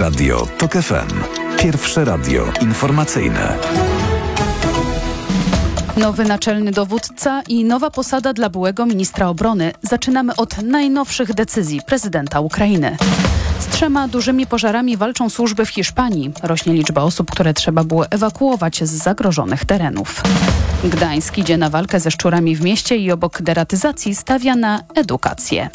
Radio TOK FM. Pierwsze radio informacyjne. Nowy naczelny dowódca i nowa posada dla byłego ministra obrony. Zaczynamy od najnowszych decyzji prezydenta Ukrainy. Z 3 dużymi pożarami walczą służby w Hiszpanii. Rośnie liczba osób, które trzeba było ewakuować z zagrożonych terenów. Gdańsk idzie na walkę ze szczurami w mieście i obok deratyzacji stawia na edukację.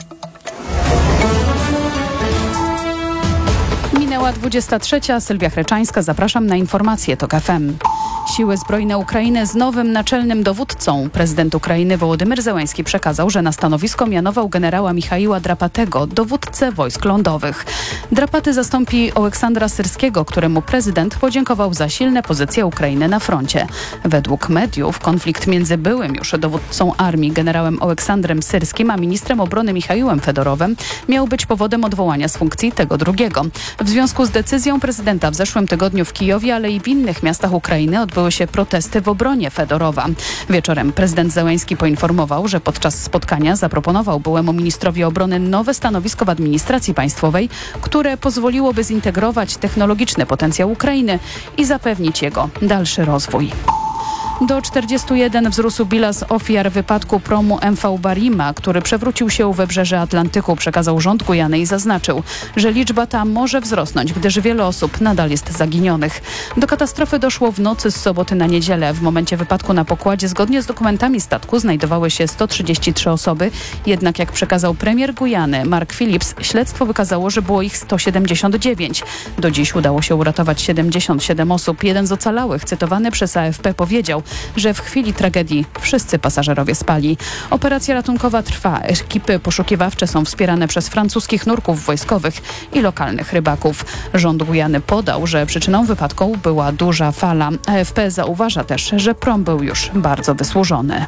Minęła 23. Sylwia Chreczańska. Zapraszam na informacje TOK FM. Siły zbrojne Ukrainy z nowym naczelnym dowódcą. Prezydent Ukrainy Wołodymyr Zełenski przekazał, że na stanowisko mianował generała Michaiła Drapatego, dowódcę wojsk lądowych. Drapaty zastąpi Oleksandra Syrskiego, któremu prezydent podziękował za silne pozycje Ukrainy na froncie. Według mediów konflikt między byłym już dowódcą armii generałem Oleksandrem Syrskim a ministrem obrony Michaiłem Fedorowem miał być powodem odwołania z funkcji tego drugiego. W związku z decyzją prezydenta w zeszłym tygodniu w Kijowie, ale i w innych miastach Ukrainy odbyły się protesty w obronie Fedorowa. Wieczorem prezydent Zełenski poinformował, że podczas spotkania zaproponował byłemu ministrowi obrony nowe stanowisko w administracji państwowej, które pozwoliłoby zintegrować technologiczny potencjał Ukrainy i zapewnić jego dalszy rozwój. Do 41 wzrósł bilans ofiar wypadku promu MV Barima, który przewrócił się u wybrzeże Atlantyku, przekazał rząd Gujany i zaznaczył, że liczba ta może wzrosnąć, gdyż wiele osób nadal jest zaginionych. Do katastrofy doszło w nocy z soboty na niedzielę. W momencie wypadku na pokładzie zgodnie z dokumentami statku znajdowały się 133 osoby, jednak jak przekazał premier Gujany Mark Phillips, śledztwo wykazało, że było ich 179. Do dziś udało się uratować 77 osób. Jeden z ocalałych, cytowany przez AFP, powiedział, że w chwili tragedii wszyscy pasażerowie spali. Operacja ratunkowa trwa. Ekipy poszukiwawcze są wspierane przez francuskich nurków wojskowych i lokalnych rybaków. Rząd Gujany podał, że przyczyną wypadku była duża fala. AFP zauważa też, że prom był już bardzo wysłużony.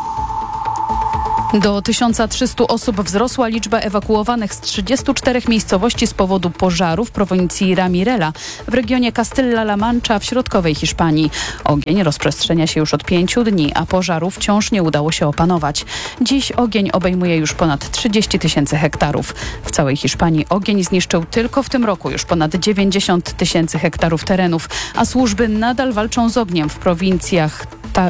Do 1300 osób wzrosła liczba ewakuowanych z 34 miejscowości z powodu pożaru w prowincji Ramirela w regionie Castilla-La Mancha w środkowej Hiszpanii. Ogień rozprzestrzenia się już od 5 dni, a pożaru wciąż nie udało się opanować. Dziś ogień obejmuje już ponad 30 000 hektarów. W całej Hiszpanii ogień zniszczył tylko w tym roku już ponad 90 000 hektarów terenów, a służby nadal walczą z ogniem w prowincjach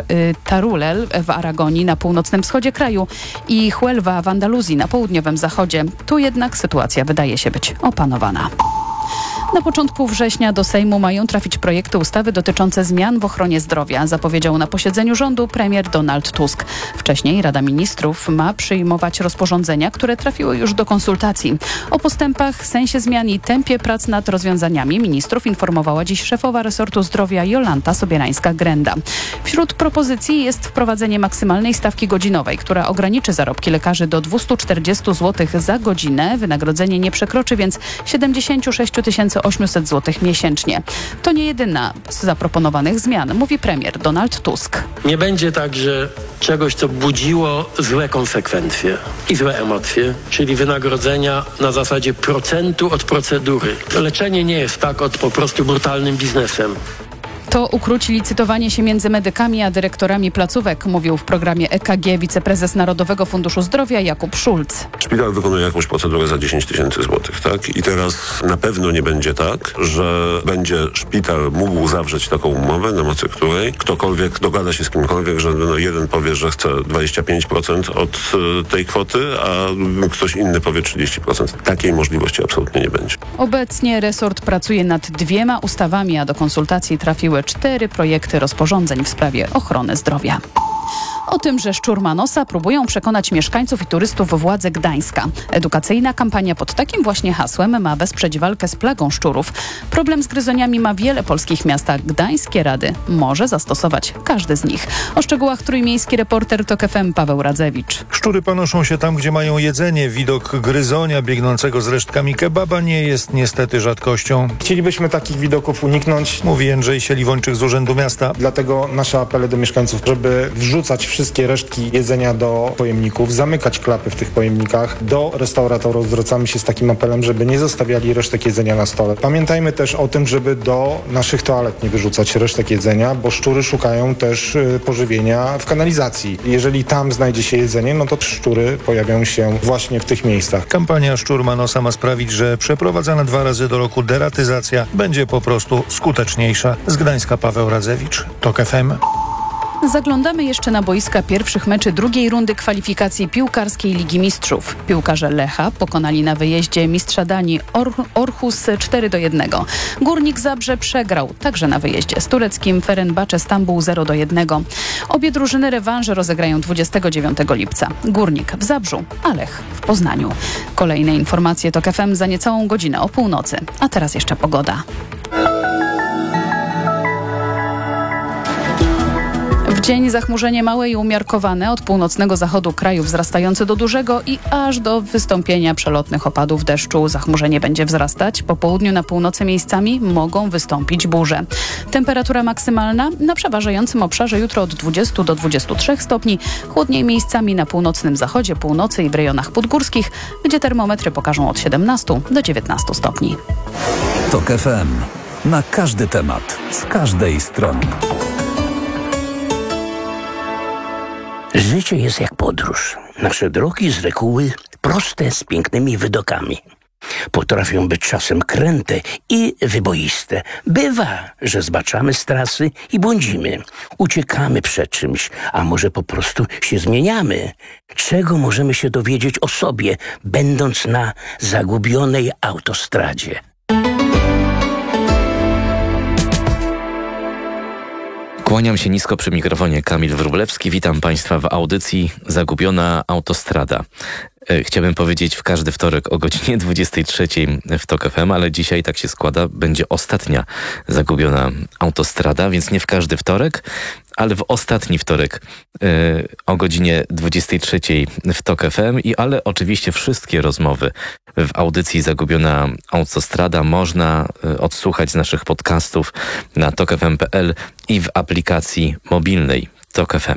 Teruel w Aragonii na północnym wschodzie kraju i Huelva w Andaluzji na południowym zachodzie. Tu jednak sytuacja wydaje się być opanowana. Na początku września do Sejmu mają trafić projekty ustawy dotyczące zmian w ochronie zdrowia, zapowiedział na posiedzeniu rządu premier Donald Tusk. Wcześniej Rada Ministrów ma przyjmować rozporządzenia, które trafiły już do konsultacji. O postępach, sensie zmian i tempie prac nad rozwiązaniami ministrów informowała dziś szefowa resortu zdrowia Jolanta Sobierańska-Grenda. Wśród propozycji jest wprowadzenie maksymalnej stawki godzinowej, która ograniczy zarobki lekarzy do 240 zł za godzinę. Wynagrodzenie nie przekroczy więc 76 800 zł miesięcznie. To nie jedyna z zaproponowanych zmian, mówi premier Donald Tusk. Nie będzie także czegoś, co budziło złe konsekwencje i złe emocje, czyli wynagrodzenia na zasadzie procentu od procedury. Leczenie nie jest tak od po prostu brutalnym biznesem. To ukróci licytowanie się między medykami a dyrektorami placówek, mówił w programie EKG wiceprezes Narodowego Funduszu Zdrowia Jakub Szulc. Szpital wykonuje jakąś procedurę za 10 000 złotych, tak? I teraz na pewno nie będzie tak, że będzie szpital mógł zawrzeć taką umowę, na mocy której ktokolwiek dogada się z kimkolwiek, że jeden powie, że chce 25% od tej kwoty, a ktoś inny powie 30%. Takiej możliwości absolutnie nie będzie. Obecnie resort pracuje nad 2 ustawami, a do konsultacji trafiły 4 projekty rozporządzeń w sprawie ochrony zdrowia. O tym, że szczur ma nosa, próbują przekonać mieszkańców i turystów władze Gdańska. Edukacyjna kampania pod takim właśnie hasłem ma wesprzeć walkę z plagą szczurów. Problem z gryzoniami ma wiele polskich miast, a gdańskie rady może zastosować każdy z nich. O szczegółach trójmiejski reporter TOK FM Paweł Radzewicz. Szczury panoszą się tam, gdzie mają jedzenie. Widok gryzonia biegnącego z resztkami kebaba nie jest niestety rzadkością. Chcielibyśmy takich widoków uniknąć, Mówi Jędrzej Sieliwończyk z Urzędu Miasta. dlatego nasze apele do mieszkańców, żeby wrzucić wrzucać wszystkie resztki jedzenia do pojemników, zamykać klapy w tych pojemnikach. Do restauratorów zwracamy się z takim apelem, żeby nie zostawiali resztek jedzenia na stole. Pamiętajmy też o tym, żeby do naszych toalet nie wyrzucać resztek jedzenia, bo szczury szukają też pożywienia w kanalizacji. Jeżeli tam znajdzie się jedzenie, no to szczury pojawią się właśnie w tych miejscach. Kampania Szczur ma nosa ma sprawić, że przeprowadzana 2 razy do roku deratyzacja będzie po prostu skuteczniejsza. Z Gdańska Paweł Radzewicz, TOK FM. Zaglądamy jeszcze na boiska pierwszych meczy drugiej rundy kwalifikacji piłkarskiej Ligi Mistrzów. Piłkarze Lecha pokonali na wyjeździe mistrza Danii Aarhus 4-1. Górnik Zabrze przegrał także na wyjeździe z tureckim Fenerbahce Stambuł 0-1. Obie drużyny rewanże rozegrają 29 lipca. Górnik w Zabrzu, a Lech w Poznaniu. Kolejne informacje TOK FM za niecałą godzinę o północy. A teraz jeszcze pogoda. W dzień zachmurzenie małe i umiarkowane od północnego zachodu kraju wzrastające do dużego i aż do wystąpienia przelotnych opadów deszczu. Zachmurzenie będzie wzrastać. Po południu na północy miejscami mogą wystąpić burze. Temperatura maksymalna na przeważającym obszarze jutro od 20 do 23 stopni. Chłodniej miejscami na północnym zachodzie, północy i w rejonach podgórskich, gdzie termometry pokażą od 17 do 19 stopni. TOK FM. Na każdy temat, z każdej strony. Życie jest jak podróż. Nasze drogi z reguły proste, z pięknymi widokami. Potrafią być czasem kręte i wyboiste. Bywa, że zbaczamy z trasy i błądzimy. Uciekamy przed czymś, a może po prostu się zmieniamy. Czego możemy się dowiedzieć o sobie, będąc na zagubionej autostradzie? Kłaniam się nisko przy mikrofonie, Kamil Wróblewski. Witam Państwa w audycji Zagubiona Autostrada. Chciałbym powiedzieć w każdy wtorek o godzinie 23 w TOK FM, ale dzisiaj tak się składa, będzie ostatnia Zagubiona Autostrada, więc nie w każdy wtorek, ale w ostatni wtorek o godzinie 23 w TOK FM ale oczywiście wszystkie rozmowy w audycji Zagubiona Autostrada można odsłuchać z naszych podcastów na tokfm.pl i w aplikacji mobilnej TOK FM.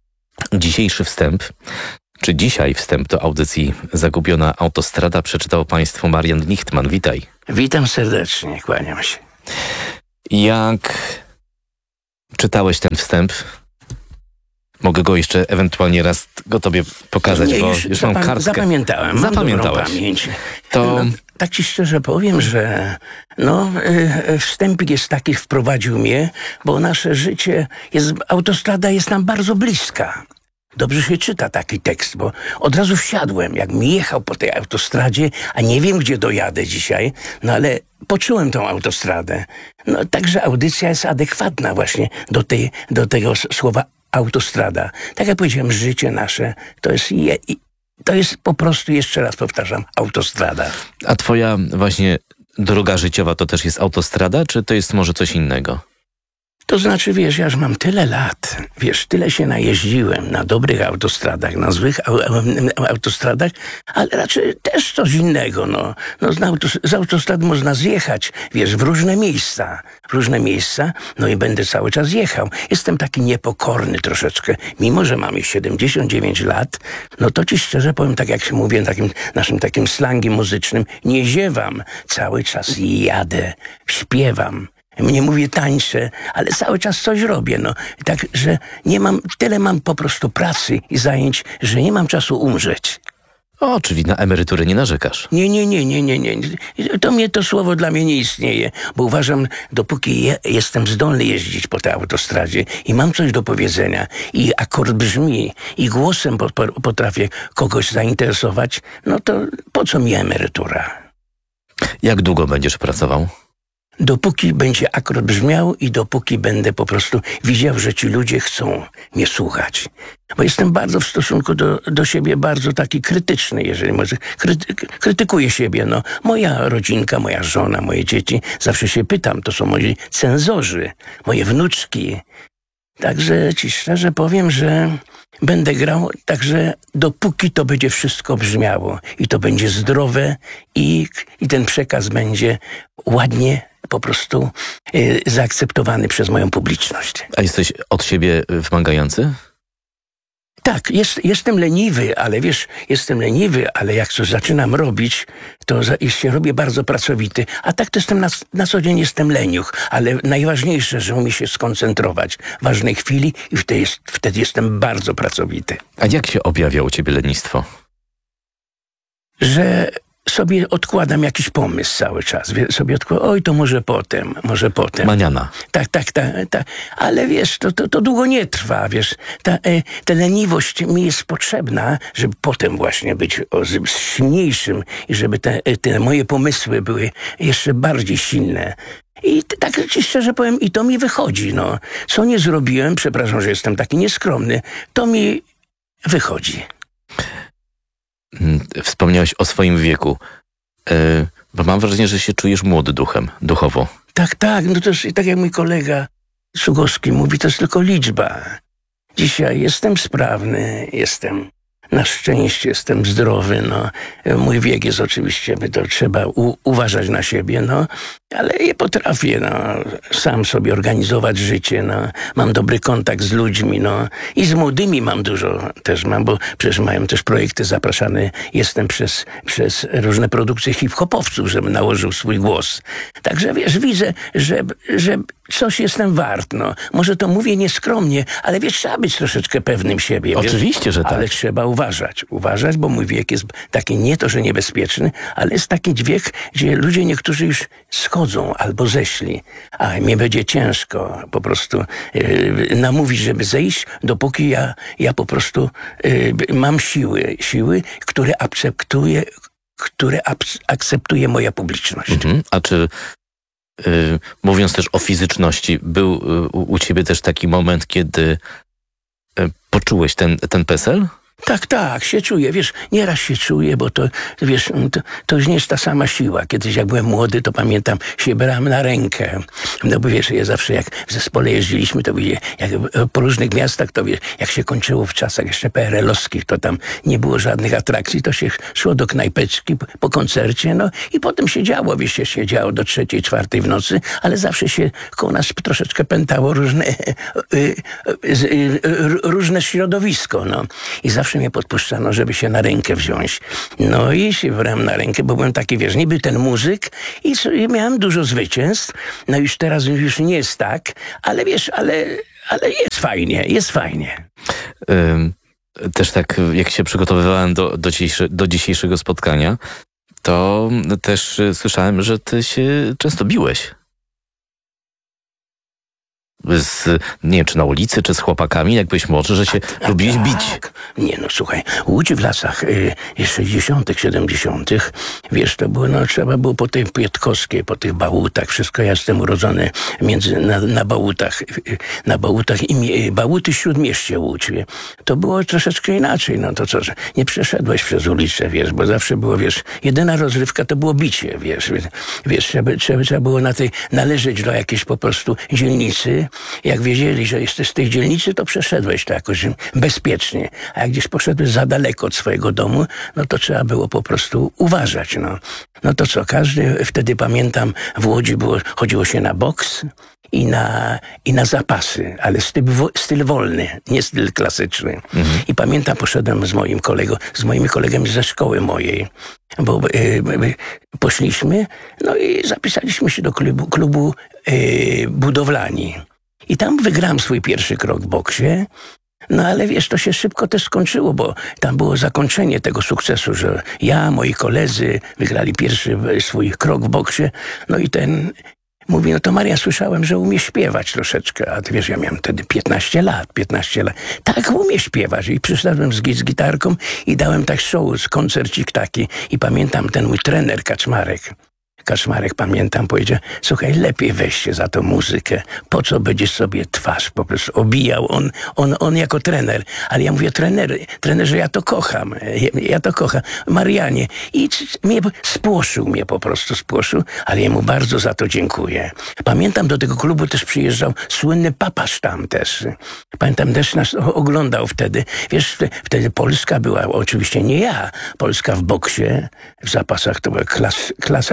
Dzisiaj wstęp do audycji Zagubiona Autostrada przeczytał Państwu Marian Lichtman. Witaj. Witam serdecznie, kłaniam się. Jak czytałeś ten wstęp? Mogę go jeszcze ewentualnie raz go tobie pokazać, bo już mam kartkę. Zapamiętałem. Zapamiętałeś. Mam pamięć. To... tak ci szczerze powiem, że wstępik jest taki, wprowadził mnie, bo nasze życie autostrada jest nam bardzo bliska. Dobrze się czyta taki tekst, bo od razu wsiadłem, jak mi jechał po tej autostradzie, a nie wiem, gdzie dojadę dzisiaj, ale poczułem tą autostradę. Także audycja jest adekwatna właśnie do tego słowa autostrada. Tak jak powiedziałem, życie nasze to jest po prostu, jeszcze raz powtarzam, autostrada. A twoja właśnie droga życiowa to też jest autostrada, czy to jest może coś innego? To znaczy, ja już mam tyle lat, tyle się najeździłem na dobrych autostradach, na złych autostradach, ale raczej też coś innego, z autostrady można zjechać, w różne miejsca, i będę cały czas jechał. Jestem taki niepokorny troszeczkę, mimo że mam już 79 lat, to ci szczerze powiem, tak jak się mówię, naszym takim slangiem muzycznym, nie ziewam, cały czas jadę, śpiewam. Nie mówię tańczę, ale cały czas coś robię, Tak, że tyle mam po prostu pracy i zajęć, że nie mam czasu umrzeć. O, czyli na emeryturę nie narzekasz. Nie. To słowo dla mnie nie istnieje, bo uważam, dopóki jestem zdolny jeździć po tej autostradzie i mam coś do powiedzenia i akord brzmi i głosem potrafię kogoś zainteresować, to po co mi emerytura? Jak długo będziesz pracował? Dopóki będzie akord brzmiał i dopóki będę po prostu widział, że ci ludzie chcą mnie słuchać. Bo jestem bardzo w stosunku do siebie bardzo taki krytyczny, jeżeli może. Krytykuję siebie, Moja rodzinka, moja żona, moje dzieci, zawsze się pytam, to są moi cenzorzy, moje wnuczki. Także ci szczerze powiem, że będę grał, także dopóki to będzie wszystko brzmiało i to będzie zdrowe i ten przekaz będzie ładnie po prostu zaakceptowany przez moją publiczność. A jesteś od siebie wymagający? Tak, jestem leniwy, ale wiesz, ale jak coś zaczynam robić, to się robię bardzo pracowity. A tak to jestem na co dzień jestem leniuch, ale najważniejsze, że umiem się skoncentrować w ważnej chwili i wtedy jestem bardzo pracowity. A jak się objawia u ciebie lenistwo? Że sobie odkładam jakiś pomysł cały czas. Sobie odkładam, oj, to może potem. Maniana. Tak. Ale wiesz, to długo nie trwa, wiesz. Ta leniwość mi jest potrzebna, żeby potem właśnie być silniejszym i żeby te moje pomysły były jeszcze bardziej silne. I tak ci szczerze powiem, i to mi wychodzi, no. Co nie zrobiłem, przepraszam, że jestem taki nieskromny, to mi wychodzi. Wspomniałeś o swoim wieku, bo mam wrażenie, że się czujesz młody duchowo. Tak, no to jest tak jak mój kolega Sługowski mówi, to jest tylko liczba. Dzisiaj jestem sprawny, na szczęście jestem zdrowy, no. Mój wiek jest oczywiście, to trzeba uważać na siebie, no. Ale ja potrafię, no, sam sobie organizować życie, no. Mam dobry kontakt z ludźmi, no. I z młodymi bo przecież mają też projekty zapraszane. Jestem przez różne produkcje hip-hopowców, żebym nałożył swój głos. Także wiesz, widzę, że coś jestem wart, no. Może to mówię nieskromnie, ale wiesz, trzeba być troszeczkę pewnym siebie. Oczywiście, wiesz? że tak. Ale trzeba uważać, bo mój wiek jest taki nie to, że niebezpieczny, ale jest taki wiek, gdzie ludzie niektórzy już schodzą albo zeszli, a mnie będzie ciężko po prostu namówić, żeby zejść, dopóki ja po prostu mam siły, które akceptuje moja publiczność. A czy mówiąc też o fizyczności, był u ciebie też taki moment, kiedy poczułeś ten PESEL? Tak, się czuję, wiesz, nieraz się czuję, bo to, wiesz, to już nie jest ta sama siła. Kiedyś jak byłem młody, to pamiętam, się brałem na rękę. No bo wiesz, ja zawsze jak w zespole jeździliśmy, to jak po różnych miastach, to wiesz, jak się kończyło w czasach jeszcze PRL-owskich, to tam nie było żadnych atrakcji, to się szło do knajpeczki po koncercie, no i potem się działo, wiesz, się siedziało do 3, 4 w nocy, ale zawsze się koło nas troszeczkę pętało różne środowisko, no. I zawsze mnie podpuszczano, żeby się na rękę wziąć. No i się brałem na rękę, bo byłem taki, wiesz, niby ten muzyk i miałem dużo zwycięstw. No już teraz już nie jest tak, ale wiesz, ale jest fajnie. Też tak, jak się przygotowywałem do dzisiejszego spotkania, to też słyszałem, że ty się często biłeś. Nie wiem, czy na ulicy, czy z chłopakami, jak byłeś młodszy, że się lubiłeś bić. Nie, no słuchaj, Łódź w lasach 60., 70., wiesz, to było, no trzeba było po tej Pietkowskiej, po tych Bałutach, wszystko, ja jestem urodzony na Bałutach i Bałuty Śródmieście Łódź. To było troszeczkę inaczej, no to co, że nie przeszedłeś przez ulicę, wiesz, bo zawsze było, wiesz, jedyna rozrywka to było bicie, wiesz, trzeba było należeć do jakiejś po prostu dzielnicy. Jak wiedzieli, że jesteś z tej dzielnicy, to przeszedłeś to jakoś bezpiecznie. A jak gdzieś poszedłeś za daleko od swojego domu, no to trzeba było po prostu uważać, no. No to co, każdy, wtedy pamiętam, w Łodzi chodziło się na boks i na zapasy, ale styl wolny, nie styl klasyczny. I pamiętam, poszedłem z moimi kolegami ze szkoły mojej, bo poszliśmy, no i zapisaliśmy się do klubu budowlani. I tam wygrałem swój pierwszy krok w boksie. No ale wiesz, to się szybko też skończyło, bo tam było zakończenie tego sukcesu, że moi koledzy wygrali pierwszy swój krok w boksie. No i ten mówi, no to Maria, słyszałem, że umie śpiewać troszeczkę. A ty wiesz, ja miałem wtedy 15 lat. Tak, umie śpiewać. I przyszedłem z gitarką i dałem tak show, koncercik taki. I pamiętam, ten mój trener Kaczmarek, pamiętam, powiedział, słuchaj, lepiej weź się za tą muzykę, po co będziesz sobie twarz po prostu obijał, on jako trener, ale ja mówię, trenerze, ja to kocham, Marianie, i spłoszył mnie, ale jemu bardzo za to dziękuję. Pamiętam, do tego klubu też przyjeżdżał słynny Papasz tam też, pamiętam, też nas oglądał wtedy, wiesz, wtedy Polska była, oczywiście nie ja, Polska w boksie, w zapasach to była klasa światowa,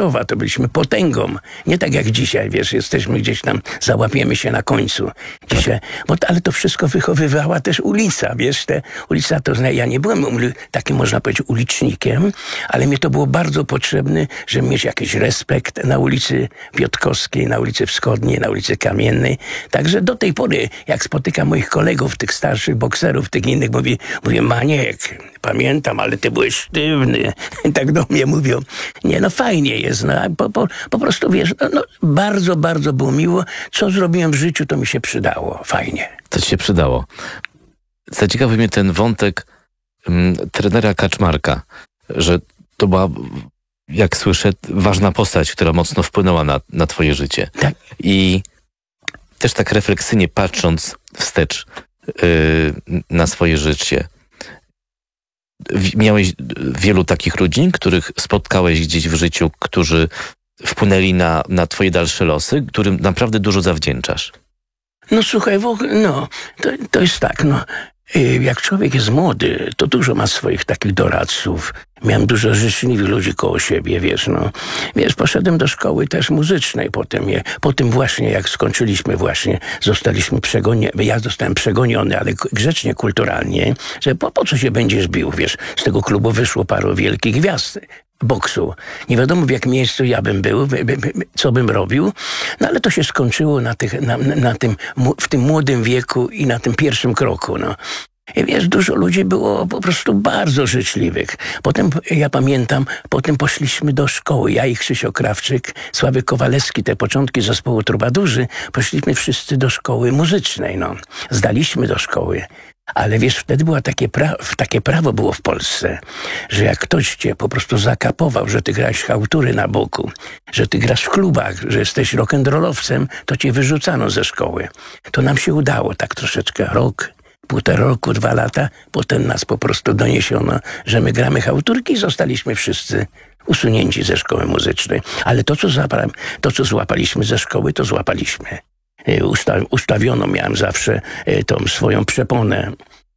światowa, to byliśmy potęgą. Nie tak jak dzisiaj, wiesz, jesteśmy gdzieś tam, załapiemy się na końcu. Dzisiaj, ale to wszystko wychowywała też ulica, wiesz, ulica to, ja nie byłem takim, można powiedzieć, ulicznikiem, ale mi to było bardzo potrzebne, żeby mieć jakiś respekt na ulicy Piotrkowskiej, na ulicy Wschodniej, na ulicy Kamiennej. Także do tej pory, jak spotykam moich kolegów, tych starszych bokserów, tych innych, mówię, Maniek, pamiętam, ale ty byłeś sztywny. I tak do mnie mówią. Nie, no fajnie jest. No, po prostu, wiesz, bardzo, bardzo było miło. Co zrobiłem w życiu, to mi się przydało. Fajnie. To ci się przydało. Zaciekawił mnie ten wątek trenera Kaczmarka, że to była, jak słyszę, ważna postać, która mocno wpłynęła na twoje życie. Tak. I też tak refleksyjnie patrząc wstecz na swoje życie, miałeś wielu takich ludzi, których spotkałeś gdzieś w życiu, którzy wpłynęli na twoje dalsze losy, którym naprawdę dużo zawdzięczasz. No słuchaj, to jest tak, jak człowiek jest młody, to dużo ma swoich takich doradców. Miałem dużo życzliwych ludzi koło siebie, wiesz, poszedłem do szkoły też muzycznej potem właśnie, jak skończyliśmy zostaliśmy przegonieni, ja zostałem przegoniony, ale grzecznie, kulturalnie, że po co się będziesz bił, wiesz, z tego klubu wyszło paru wielkich gwiazd boksu. Nie wiadomo, w jakim miejscu ja bym był, co bym robił, ale to się skończyło w tym młodym wieku i na tym pierwszym kroku, I wiesz, dużo ludzi było po prostu bardzo życzliwych. Potem, ja pamiętam, poszliśmy do szkoły. Ja i Krzysio Krawczyk, Sławek Kowalewski, te początki zespołu Trubadurzy, poszliśmy wszyscy do szkoły muzycznej, Zdaliśmy do szkoły. Ale wiesz, wtedy było takie prawo było w Polsce, że jak ktoś cię po prostu zakapował, że ty grałeś chałtury na boku, że ty grasz w klubach, że jesteś rock'n'rollowcem, to cię wyrzucano ze szkoły. To nam się udało tak troszeczkę, rok, półtora roku, 2 lata, potem nas po prostu doniesiono, że my gramy chałturki i zostaliśmy wszyscy usunięci ze szkoły muzycznej. Ale to, co złapaliśmy ze szkoły, to złapaliśmy. Ustawiono miałem zawsze tą swoją przeponę.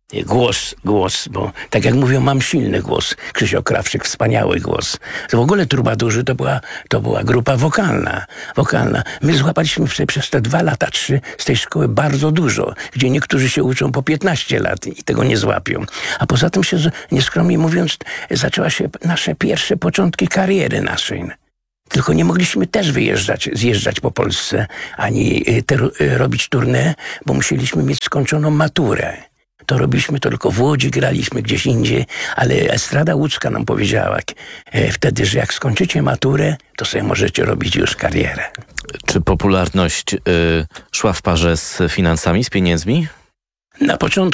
Głos, bo tak jak mówią, mam silny głos. Krzysio Krawczyk, wspaniały głos. W ogóle Trubadurzy to była grupa wokalna. My złapaliśmy przez te 2 lata, 3 z tej szkoły bardzo dużo, gdzie niektórzy się uczą po 15 lat i tego nie złapią. A poza tym się, nieskromnie mówiąc, zaczęła się nasze pierwsze początki kariery naszej. Tylko nie mogliśmy też zjeżdżać po Polsce, ani robić tournée, bo musieliśmy mieć skończoną maturę. To robiliśmy tylko w Łodzi, graliśmy gdzieś indziej, ale Estrada Łódzka nam powiedziała wtedy, że jak skończycie maturę, to sobie możecie robić już karierę. Czy popularność szła w parze z finansami, z pieniędzmi? Na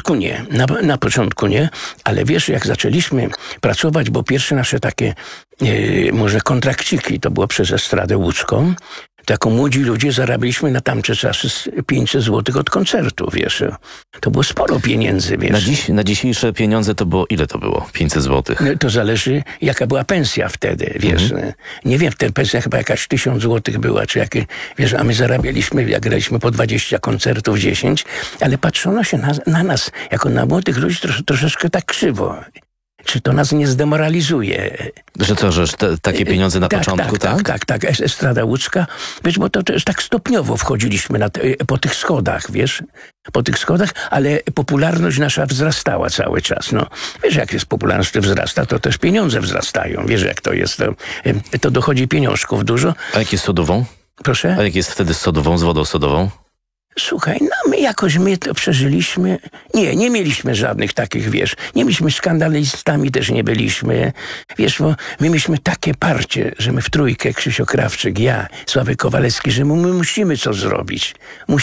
początku nie, ale wiesz, jak zaczęliśmy pracować, bo pierwsze nasze takie może kontrakciki, to było przez Estradę Łódzką, to jako młodzi ludzie zarabialiśmy na tamte czasy 500 zł od koncertu, wiesz. To było sporo pieniędzy, wiesz. Na dzisiejsze pieniądze to było, ile to było? 500 zł? To zależy, jaka była pensja wtedy, wiesz. Nie wiem, wtedy pensja chyba jakaś 1000 zł była, czy jakie, wiesz, a my zarabialiśmy, jak graliśmy po 20 koncertów, 10, ale patrzono się na nas, jako na młodych ludzi troszeczkę tak krzywo. Czy to nas nie zdemoralizuje? Że co, że takie pieniądze na początku, tak? Tak. Estrada Łódzka, wiesz, bo to tak stopniowo wchodziliśmy po tych schodach, wiesz? Po tych schodach, ale popularność nasza wzrastała cały czas, Wiesz, jak jest popularność, to wzrasta, to też pieniądze wzrastają. Wiesz, jak to jest, to dochodzi pieniążków dużo. A jak jest z sodową? Proszę? A jak jest wtedy z sodową, z wodą sodową? Słuchaj, my to przeżyliśmy. Nie mieliśmy żadnych takich, wiesz, nie mieliśmy skandalistami, też nie byliśmy. Wiesz, bo my mieliśmy takie parcie, że my w trójkę, Krzysio Krawczyk, ja, Sławek Kowalewski, że my musimy coś zrobić.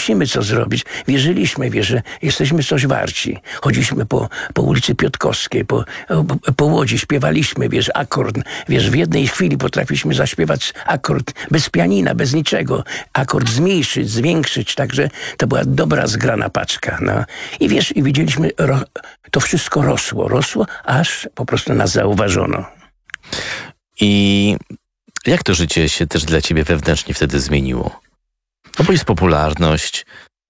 Wierzyliśmy, wiesz, że jesteśmy coś warci. Chodziliśmy po ulicy Piotrkowskiej, po Łodzi, śpiewaliśmy, wiesz, akord. Wiesz, w jednej chwili potrafiliśmy zaśpiewać akord bez pianina, bez niczego. Akord zmniejszyć, zwiększyć, także to była dobra, zgrana paczka. I wiesz, i widzieliśmy, to wszystko rosło, aż po prostu nas zauważono. I jak to życie się też dla ciebie wewnętrznie wtedy zmieniło? Bo jest popularność,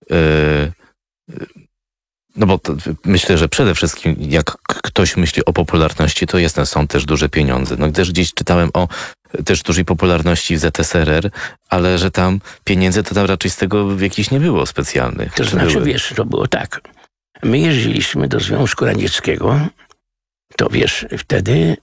bo myślę, że przede wszystkim jak ktoś myśli o popularności, to są też duże pieniądze. Też gdzieś czytałem o też dużej popularności w ZSRR, ale że tam pieniędzy to tam raczej z tego jakichś nie było specjalnych. To znaczy, wiesz, to było tak. My jeździliśmy do Związku Radzieckiego, to wiesz, wtedy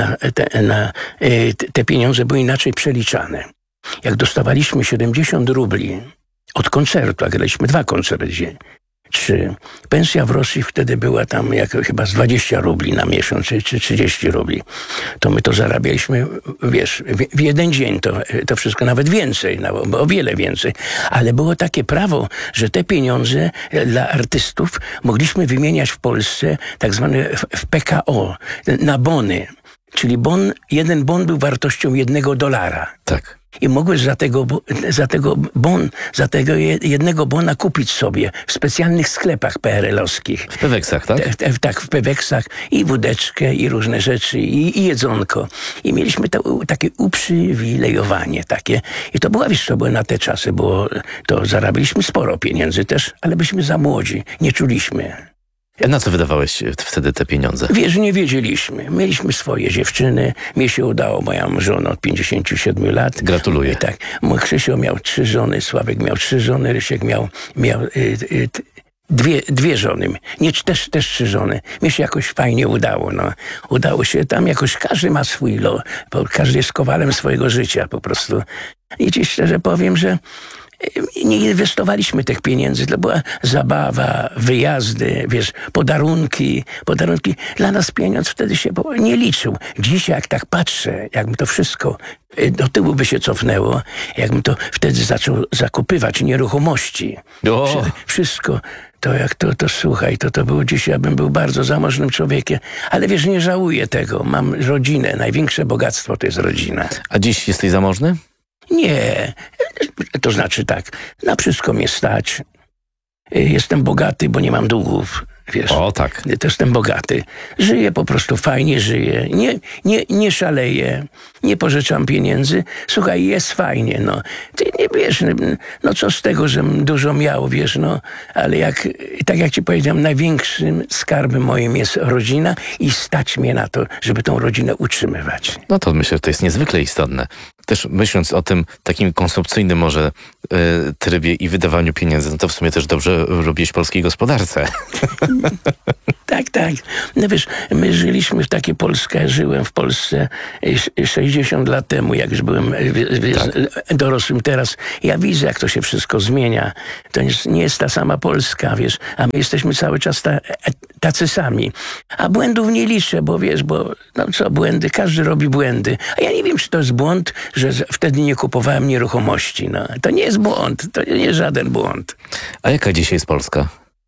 te pieniądze były inaczej przeliczane. Jak dostawaliśmy 70 rubli od koncertu, a graliśmy 2 koncerty, 3. Pensja w Rosji wtedy była tam chyba z 20 rubli na miesiąc, czy 30 rubli. To my to zarabialiśmy, wiesz, w jeden dzień to wszystko, nawet więcej, o wiele więcej. Ale było takie prawo, że te pieniądze dla artystów mogliśmy wymieniać w Polsce tak zwane w PKO, na bony. Czyli jeden bon był wartością $1. Tak. I mogłeś za tego jednego bona kupić sobie w specjalnych sklepach PRL-owskich. W Peweksach, tak? Tak, w Peweksach i wódeczkę, i różne rzeczy, i jedzonko. I mieliśmy takie uprzywilejowanie takie. I to była, wiesz, to było na te czasy, to zarabialiśmy sporo pieniędzy też, ale byliśmy za młodzi, nie czuliśmy. Na co wydawałeś wtedy te pieniądze? Wiesz, nie wiedzieliśmy. Mieliśmy swoje dziewczyny. Mnie się udało, moją żonę od 57 lat. Gratuluję. Tak. Mój Krzysio miał 3 żony, Sławek miał 3 żony, Rysiek miał dwie żony. Nie, też 3 żony. Mnie się jakoś fajnie udało. No. Udało się tam jakoś, każdy ma swój los. Każdy jest kowalem swojego życia po prostu. I ci szczerze powiem, że nie inwestowaliśmy tych pieniędzy. To była zabawa, wyjazdy, wiesz, podarunki. Dla nas pieniądz wtedy się nie liczył. Dzisiaj jak tak patrzę, jakbym to wszystko do tyłu by się cofnęło, jakbym to wtedy zaczął zakupywać nieruchomości. Wszystko. To słuchaj, to było dzisiaj, ja bym był bardzo zamożnym człowiekiem. Ale wiesz, nie żałuję tego. Mam rodzinę. Największe bogactwo to jest rodzina. A dziś jesteś zamożny? Nie, to znaczy tak, na wszystko mnie stać. Jestem bogaty, bo nie mam długów, wiesz. O, tak. To jestem bogaty. Żyję po prostu fajnie, żyję. Nie szaleję, nie pożyczam pieniędzy. Słuchaj, jest fajnie, no. Ty nie wiesz, no co z tego, żem dużo miał, wiesz, no. Ale tak jak ci powiedziałem, największym skarbem moim jest rodzina i stać mnie na to, żeby tą rodzinę utrzymywać. No to myślę, że to jest niezwykle istotne. Też myśląc o tym takim konsumpcyjnym może trybie i wydawaniu pieniędzy, no to w sumie też dobrze robiłeś polskiej gospodarce. Tak. No wiesz, my żyliśmy w takiej Polsce, żyłem w Polsce 60 lat temu, jak już byłem dorosłym teraz. Ja widzę, jak to się wszystko zmienia. To nie jest ta sama Polska, wiesz, a my jesteśmy cały czas tacy sami. A błędów nie liczę, bo wiesz, błędy, każdy robi błędy. A ja nie wiem, czy to jest błąd, że wtedy nie kupowałem nieruchomości. No. To nie jest błąd, to nie jest żaden błąd. A jaka dzisiaj jest Polska?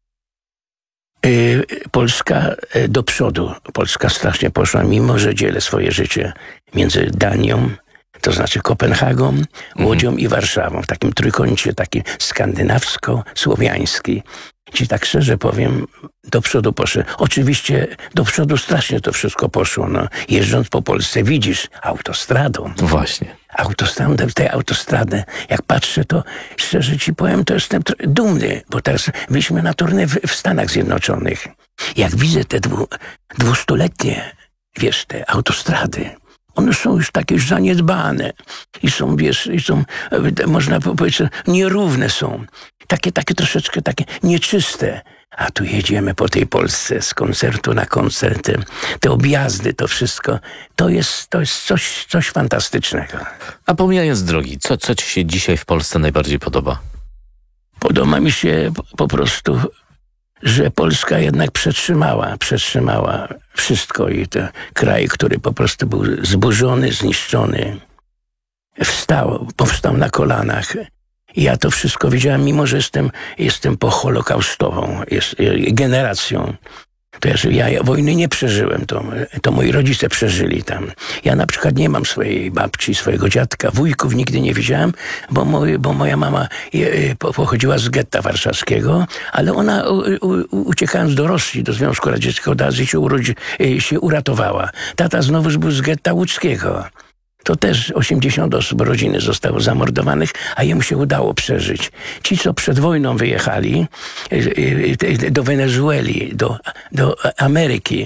Polska do przodu. Polska strasznie poszła, mimo że dzielę swoje życie między Danią, to znaczy Kopenhagą, Łodzią i Warszawą. W takim trójkącie, takim skandynawsko-słowiański. Ci tak szczerze powiem, do przodu poszło. Oczywiście do przodu strasznie to wszystko poszło. No. Jeżdżąc po Polsce widzisz autostradą. Właśnie. Tej autostradę, jak patrzę, to szczerze ci powiem, to jestem dumny, bo teraz byliśmy na tournée w Stanach Zjednoczonych. Jak widzę te 200-letnie, wiesz, te autostrady, one są już takie zaniedbane i są, wiesz, można powiedzieć, nierówne są. Takie troszeczkę takie nieczyste. A tu jedziemy po tej Polsce z koncertu na koncert. Te objazdy, to wszystko, to jest coś fantastycznego. A pomijając drogi, co ci się dzisiaj w Polsce najbardziej podoba? Podoba mi się po prostu, że Polska jednak przetrzymała wszystko i te kraje, który po prostu był zburzony, zniszczony, powstał na kolanach. Ja to wszystko widziałem, mimo że jestem poholokaustową generacją. To ja wojny nie przeżyłem, to moi rodzice przeżyli tam. Ja na przykład nie mam swojej babci, swojego dziadka, wujków nigdy nie widziałem, bo moja mama pochodziła z getta warszawskiego, ale ona uciekając do Rosji, do Związku Radzieckiego, od Azji się uratowała. Tata znowuż był z getta łódzkiego. To też 80 osób rodziny zostało zamordowanych, a jemu się udało przeżyć. Ci, co przed wojną wyjechali do Wenezueli, do Ameryki,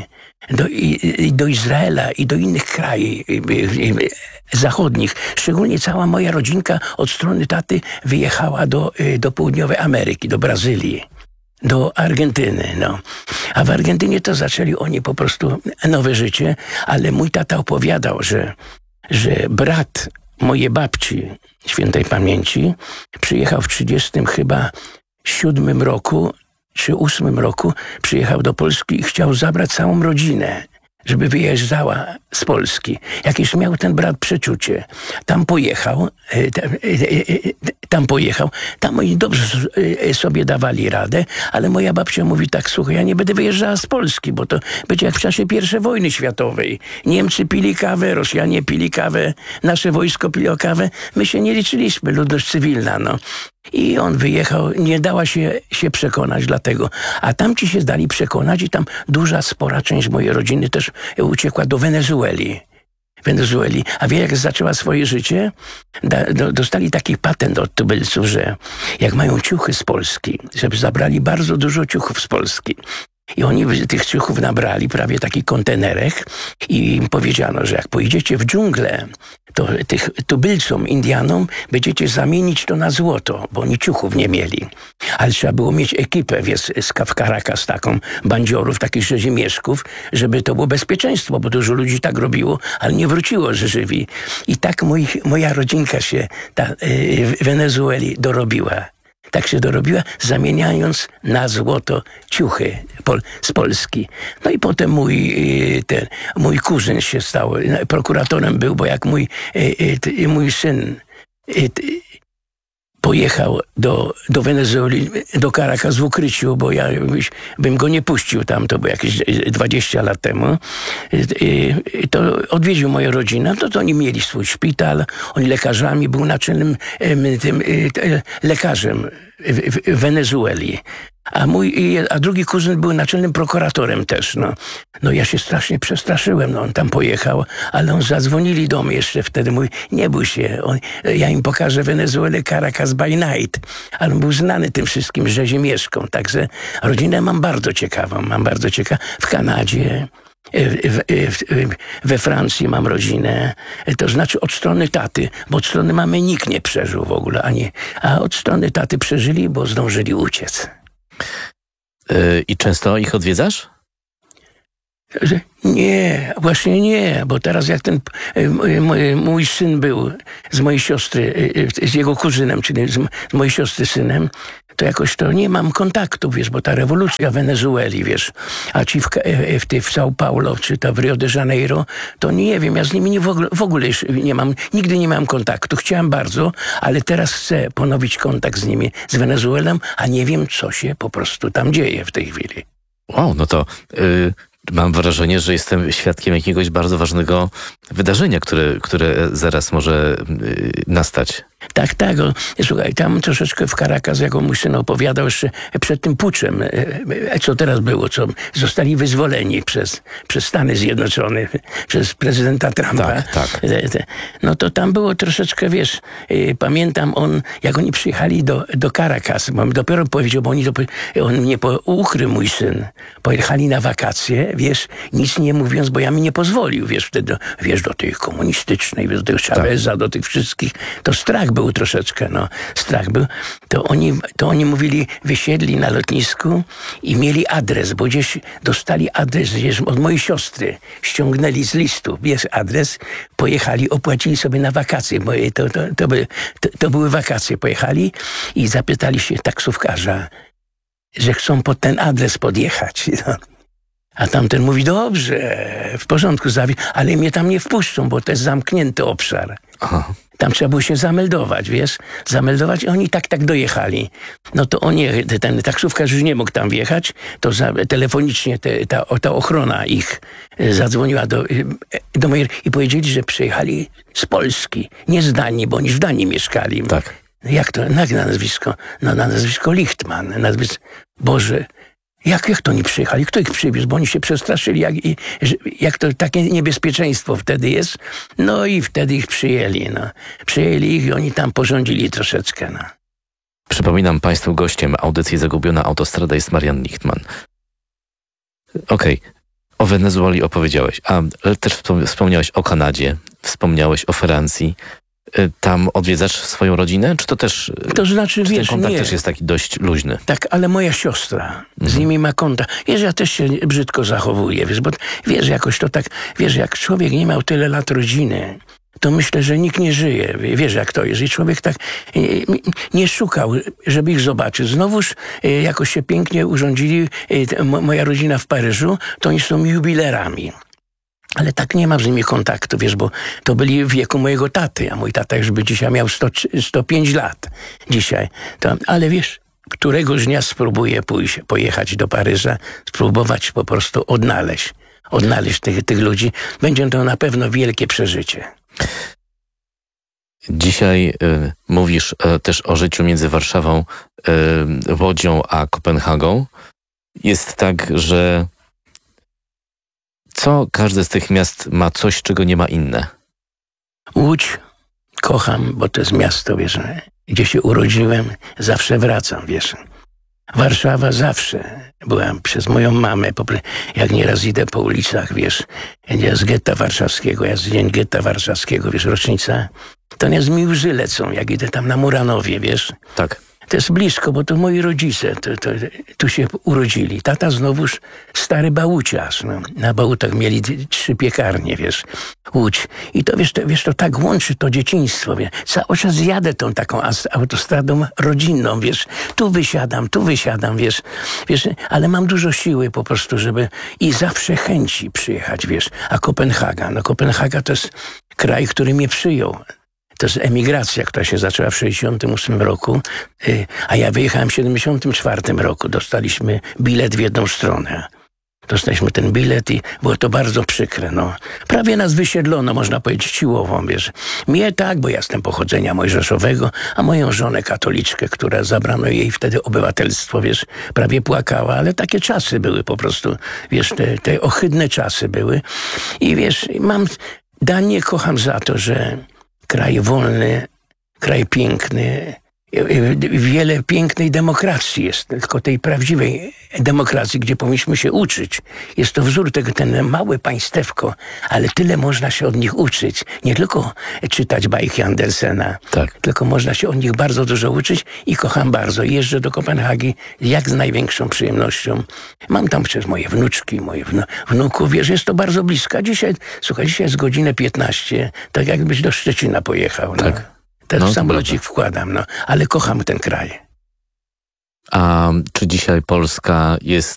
do Izraela i do innych krajów zachodnich. Szczególnie cała moja rodzinka od strony taty wyjechała do Południowej Ameryki, do Brazylii, do Argentyny. No. A w Argentynie to zaczęli oni po prostu nowe życie, ale mój tata opowiadał, że brat mojej babci, świętej pamięci, przyjechał w 1937 roku czy 8 roku, przyjechał do Polski i chciał zabrać całą rodzinę, żeby wyjeżdżała z Polski. Jakieś miał ten brat przeczucie. Tam pojechał, tam oni dobrze sobie dawali radę, ale moja babcia mówi tak, słuchaj, ja nie będę wyjeżdżała z Polski, bo to będzie jak w czasie I wojny światowej. Niemcy pili kawę, Rosjanie pili kawę, nasze wojsko piło kawę. My się nie liczyliśmy, ludność cywilna, no. I on wyjechał, nie dała się przekonać dlatego. A tamci się dali przekonać i tam spora część mojej rodziny też uciekła do Wenezueli. A wie, jak zaczęła swoje życie? Dostali taki patent od tubylców, że jak mają ciuchy z Polski, żeby zabrali bardzo dużo ciuchów z Polski. I oni tych ciuchów nabrali prawie taki kontenerek i im powiedziano, że jak pojedziecie w dżunglę, to tych tubylcom, Indianom będziecie zamienić to na złoto, bo oni ciuchów nie mieli. Ale trzeba było mieć ekipę z Caracas, taką bandziorów, takich rzezimieszków, żeby to było bezpieczeństwo, bo dużo ludzi tak robiło, ale nie wróciło żywi. I tak moja rodzinka się w Wenezueli dorobiła. Tak się dorobiła, zamieniając na złoto ciuchy z Polski. No i potem mój kuzyn się stał, prokuratorem był, bo jak mój syn pojechał do Wenezueli, do Caracas w ukryciu, bo ja bym go nie puścił tam, to było jakieś 20 lat temu, to odwiedził moją rodzinę, to oni mieli swój szpital, oni lekarzami, był naczelnym lekarzem w Wenezueli. A drugi kuzyn był naczelnym prokuratorem też, no. No ja się strasznie przestraszyłem, no on tam pojechał, ale on zadzwonili do mnie jeszcze wtedy, mówi, nie bój się, ja im pokażę Wenezuelę Caracas by night. Ale on był znany tym wszystkim rzezimieszkom, także rodzinę mam bardzo ciekawą, w Kanadzie, we Francji mam rodzinę, to znaczy od strony taty, bo od strony mamy nikt nie przeżył w ogóle, a od strony taty przeżyli, bo zdążyli uciec. I często ich odwiedzasz? Nie, właśnie nie, bo teraz jak ten mój syn był z mojej siostry, z jego kuzynem, czyli z mojej siostry synem, to jakoś to nie mam kontaktu, wiesz, bo ta rewolucja w Wenezueli, wiesz, a ci w São Paulo, czy to w Rio de Janeiro, to nie wiem, ja z nimi w ogóle nie mam, nigdy nie mam kontaktu. Chciałem bardzo, ale teraz chcę ponowić kontakt z nimi, z Wenezuelą, a nie wiem, co się po prostu tam dzieje w tej chwili. Wow, no to mam wrażenie, że jestem świadkiem jakiegoś bardzo ważnego wydarzenia, które zaraz może nastać. Tak. Słuchaj, tam troszeczkę w Caracas, jak mój syn opowiadał jeszcze przed tym puczem, co teraz było, co zostali wyzwoleni przez Stany Zjednoczone, przez prezydenta Trumpa. Tak. No to tam było troszeczkę, wiesz, pamiętam jak oni przyjechali do Caracas, bo dopiero powiedział, bo on mnie ukrył, mój syn. Pojechali na wakacje, wiesz, nic nie mówiąc, bo ja mi nie pozwolił, wiesz, wtedy, wiesz, do tej komunistycznej, do tych Chaveza, do tych wszystkich, to strach był troszeczkę, no, strach był. To oni mówili, wysiedli na lotnisku i mieli adres, bo gdzieś dostali adres gdzieś od mojej siostry. Ściągnęli z listu, wiesz, adres, pojechali, opłacili sobie na wakacje, bo to były wakacje, pojechali i zapytali się taksówkarza, że chcą pod ten adres podjechać. No. A tamten mówi, dobrze, w porządku, ale mnie tam nie wpuszczą, bo to jest zamknięty obszar. Aha. Tam trzeba było się zameldować, wiesz? Zameldować i oni tak dojechali. No to ten taksówkarz już nie mógł tam wjechać, to telefonicznie ta ochrona ich zadzwoniła do mojej i powiedzieli, że przyjechali z Polski, nie z Danii, bo oni w Danii mieszkali. Tak. Jak to? Na nazwisko? Na nazwisko Lichtman. Boże, jak to oni przyjechali? Kto ich przywiózł? Bo oni się przestraszyli, jak to takie niebezpieczeństwo wtedy jest. No i wtedy ich przyjęli. No. Przyjęli ich i oni tam porządzili troszeczkę. No. Przypominam Państwu, gościem audycji Zagubiona Autostrada jest Marian Lichtman. Okej. O Wenezueli opowiedziałeś, ale też wspomniałeś o Kanadzie, wspomniałeś o Francji. Tam odwiedzasz swoją rodzinę? Czy to też, To znaczy, czy wiesz, ten kontakt nie. też jest taki dość luźny? Tak, ale moja siostra z nimi ma kontakt. Wiesz, ja też się brzydko zachowuję, wiesz, bo wiesz, jakoś to tak, wiesz, jak człowiek nie miał tyle lat rodziny, to myślę, że nikt nie żyje. Wiesz, jak to jest. I człowiek tak nie szukał, żeby ich zobaczyć. Znowuż jakoś się pięknie urządzili, moja rodzina w Paryżu, to oni są jubilerami. Ale tak nie mam z nimi kontaktu, wiesz, bo to byli w wieku mojego taty, a mój tata już by dzisiaj miał 105 lat dzisiaj. Ale wiesz, któregoś dnia spróbuję pojechać do Paryża, spróbować po prostu odnaleźć tych ludzi. Będzie to na pewno wielkie przeżycie. Dzisiaj mówisz też o życiu między Warszawą, Łodzią a Kopenhagą. Jest tak, że każde z tych miast ma coś, czego nie ma inne? Łódź kocham, bo to jest miasto, wiesz, gdzie się urodziłem, zawsze wracam, wiesz. Warszawa zawsze byłam przez moją mamę, jak nieraz idę po ulicach, wiesz, ja z getta warszawskiego, dzień getta warszawskiego, wiesz, rocznica, to nie z mi łzy lecą, jak idę tam na Muranowie, wiesz. Tak. To jest blisko, bo to moi rodzice tu się urodzili. Tata znowuż stary bałuciarz. No. Na Bałutach mieli 3 piekarnie, wiesz, Łódź. I to, wiesz, to tak łączy to dzieciństwo, wiesz. Cały czas jadę tą taką autostradą rodzinną, wiesz. Tu wysiadam, wiesz. Ale mam dużo siły po prostu, żeby i zawsze chęci przyjechać, wiesz. A Kopenhaga to jest kraj, który mnie przyjął. To jest emigracja, która się zaczęła w 1968 roku, a ja wyjechałem w 1974 roku. Dostaliśmy bilet w jedną stronę. Dostaliśmy ten bilet i było to bardzo przykre. No. Prawie nas wysiedlono, można powiedzieć, siłową, wiesz. Mnie tak, bo ja jestem pochodzenia mojżeszowego, a moją żonę katoliczkę, która zabrano jej wtedy obywatelstwo, wiesz, prawie płakała, ale takie czasy były po prostu, wiesz, te ohydne czasy były. I wiesz, Danię kocham za to, że kraj wolny, kraj piękny, wiele pięknej demokracji jest, tylko tej prawdziwej demokracji, gdzie powinniśmy się uczyć. Jest to wzór ten małe państewko, ale tyle można się od nich uczyć. Nie tylko czytać bajki Andersena, tylko można się od nich bardzo dużo uczyć i kocham bardzo. Jeżdżę do Kopenhagi jak z największą przyjemnością. Mam tam przecież moje wnuczki, moich wnuków. Wiesz, jest to bardzo blisko. Dzisiaj jest godzinę 15, tak jakbyś do Szczecina pojechał. Tak. No. Teraz samolocik wkładam, ale kocham ten kraj. A czy dzisiaj Polska jest